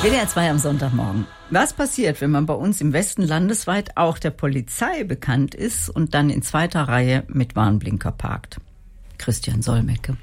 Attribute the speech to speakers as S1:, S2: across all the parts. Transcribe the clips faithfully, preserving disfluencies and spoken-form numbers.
S1: W D R zwei am Sonntagmorgen. Was passiert, wenn man bei uns im Westen landesweit auch der Polizei bekannt ist und dann in zweiter Reihe mit Warnblinker parkt? Christian Solmecke.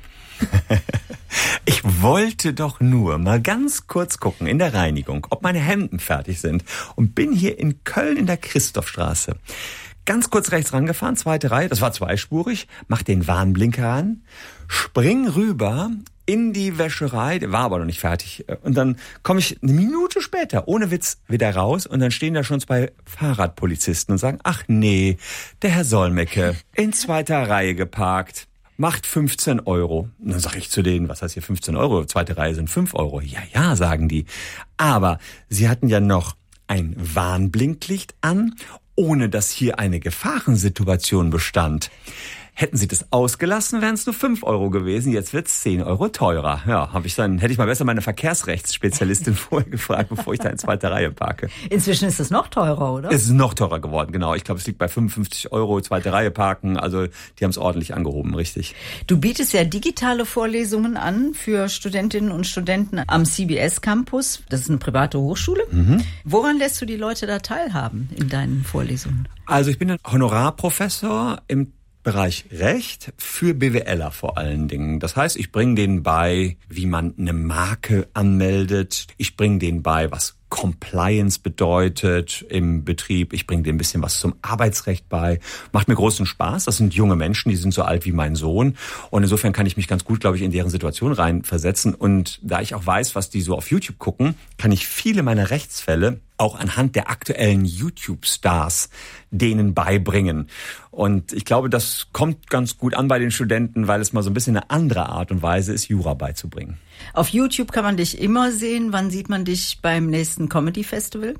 S2: Ich wollte doch nur mal ganz kurz gucken in der Reinigung, ob meine Hemden fertig sind, und bin hier in Köln in der Christophstraße ganz kurz rechts rangefahren, zweite Reihe, das war zweispurig, mach den Warnblinker an, spring rüber in die Wäscherei, der war aber noch nicht fertig, und dann komme ich eine Minute später, ohne Witz, wieder raus, und dann stehen da schon zwei Fahrradpolizisten und sagen, ach nee, der Herr Solmecke in zweiter Reihe geparkt. Macht fünfzehn Euro. Und dann sage ich zu denen, was heißt hier fünfzehn Euro? Zweite Reihe sind fünf Euro. Ja, ja, sagen die. Aber sie hatten ja noch ein Warnblinklicht an, ohne dass hier eine Gefahrensituation bestand. Hätten sie das ausgelassen, wären es nur fünf Euro gewesen. Jetzt wird es zehn Euro teurer. Ja, habe ich dann, hätte ich mal besser meine Verkehrsrechtsspezialistin vorher gefragt, bevor ich da in zweiter Reihe parke.
S1: Inzwischen ist es noch teurer, oder?
S2: Es ist noch teurer geworden, genau. Ich glaube, es liegt bei fünfundfünfzig Euro, zweite Reihe parken. Also die haben es ordentlich angehoben, richtig.
S1: Du bietest ja digitale Vorlesungen an für Studentinnen und Studenten am C B S Campus. Das ist eine private Hochschule. Mhm. Woran lässt du die Leute da teilhaben in deinen Vorlesungen?
S2: Also ich bin ein Honorarprofessor im Bereich Recht für BWLer vor allen Dingen. Das heißt, ich bringe denen bei, wie man eine Marke anmeldet. Ich bringe denen bei, was Compliance bedeutet im Betrieb. Ich bringe denen ein bisschen was zum Arbeitsrecht bei. Macht mir großen Spaß. Das sind junge Menschen, die sind so alt wie mein Sohn. Und insofern kann ich mich ganz gut, glaube ich, in deren Situation reinversetzen. Und da ich auch weiß, was die so auf YouTube gucken, kann ich viele meiner Rechtsfälle auch anhand der aktuellen YouTube-Stars denen beibringen. Und ich glaube, das kommt ganz gut an bei den Studenten, weil es mal so ein bisschen eine andere Art und Weise ist, Jura beizubringen.
S1: Auf YouTube kann man dich immer sehen. Wann sieht man dich beim nächsten Comedy Festival?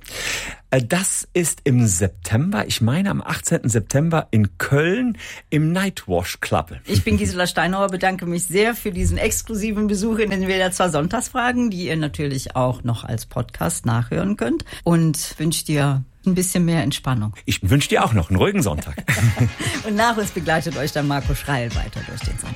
S2: Das ist im September, ich meine am achtzehnten September in Köln im Nightwash Club.
S1: Ich bin Gisela Steinauer, bedanke mich sehr für diesen exklusiven Besuch in den W D R zwei Sonntagsfragen, die ihr natürlich auch noch als Podcast nachhören könnt, und wünsche dir ein bisschen mehr Entspannung.
S2: Ich wünsche dir auch noch einen ruhigen Sonntag.
S1: Und nach uns begleitet euch dann Marco Schreil weiter durch den Sonntag.